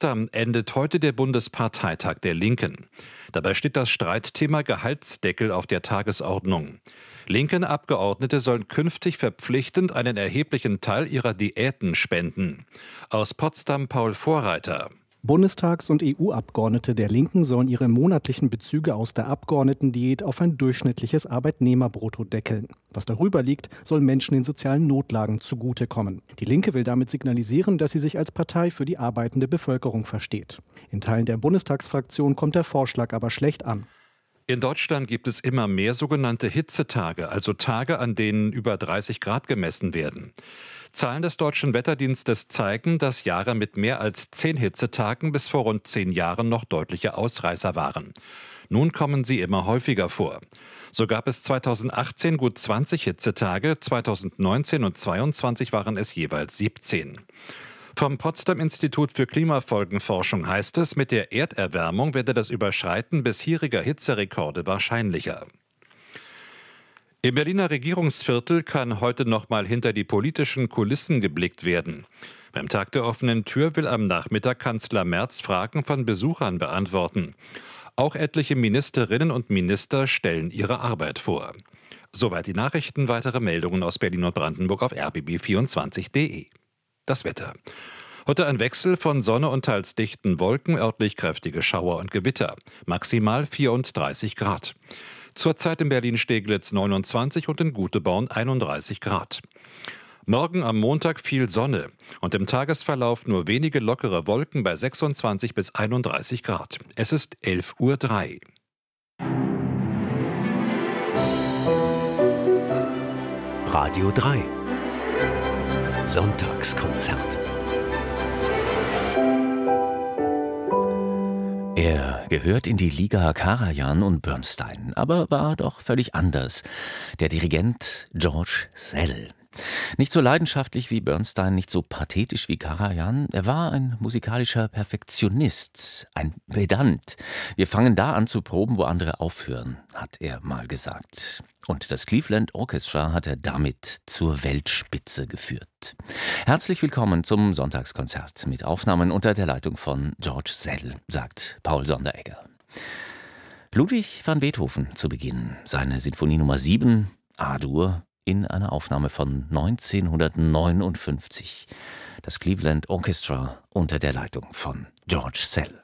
Potsdam endet heute der Bundesparteitag der Linken. Dabei steht das Streitthema Gehaltsdeckel auf der Tagesordnung. Linken Abgeordnete sollen künftig verpflichtend einen erheblichen Teil ihrer Diäten spenden. Aus Potsdam Paul Vorreiter. Bundestags- und EU-Abgeordnete der Linken sollen ihre monatlichen Bezüge aus der Abgeordnetendiät auf ein durchschnittliches Arbeitnehmerbrutto deckeln. Was darüber liegt, soll Menschen in sozialen Notlagen zugutekommen. Die Linke will damit signalisieren, dass sie sich als Partei für die arbeitende Bevölkerung versteht. In Teilen der Bundestagsfraktion kommt der Vorschlag aber schlecht an. In Deutschland gibt es immer mehr sogenannte Hitzetage, also Tage, an denen über 30 Grad gemessen werden. Zahlen des Deutschen Wetterdienstes zeigen, dass Jahre mit mehr als 10 Hitzetagen bis vor rund 10 Jahren noch deutliche Ausreißer waren. Nun kommen sie immer häufiger vor. So gab es 2018 gut 20 Hitzetage, 2019 und 2022 waren es jeweils 17. Vom Potsdam-Institut für Klimafolgenforschung heißt es, mit der Erderwärmung werde das Überschreiten bisheriger Hitzerekorde wahrscheinlicher. Im Berliner Regierungsviertel kann heute noch mal hinter die politischen Kulissen geblickt werden. Beim Tag der offenen Tür will am Nachmittag Kanzler Merz Fragen von Besuchern beantworten. Auch etliche Ministerinnen und Minister stellen ihre Arbeit vor. Soweit die Nachrichten, weitere Meldungen aus Berlin und Brandenburg auf rbb24.de. Das Wetter. Heute ein Wechsel von Sonne und teils dichten Wolken, örtlich kräftige Schauer und Gewitter. Maximal 34 Grad. Zurzeit in Berlin-Steglitz 29 und in Guteborn 31 Grad. Morgen am Montag viel Sonne und im Tagesverlauf nur wenige lockere Wolken bei 26 bis 31 Grad. Es ist 11:03 Uhr. Radio 3 Sonntagskonzert. Er gehört in die Liga Karajan und Bernstein, aber war doch völlig anders. Der Dirigent George Szell. Nicht so leidenschaftlich wie Bernstein, nicht so pathetisch wie Karajan. Er war ein musikalischer Perfektionist, ein Pedant. Wir fangen da an zu proben, wo andere aufhören, hat er mal gesagt. Und das Cleveland Orchestra hat er damit zur Weltspitze geführt. Herzlich willkommen zum Sonntagskonzert mit Aufnahmen unter der Leitung von George Szell, sagt Paul Sonderegger. Ludwig van Beethoven zu Beginn, seine Sinfonie Nummer 7, A-Dur, in einer Aufnahme von 1959. Das Cleveland Orchestra unter der Leitung von George Szell.